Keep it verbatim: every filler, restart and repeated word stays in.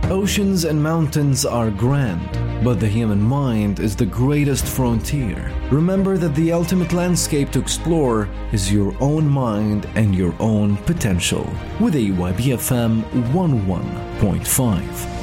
Oceans and mountains are grand, but the human mind is the greatest frontier. Remember that the ultimate landscape to explore is your own mind and your own potential. With A Y B F M one oh one point five.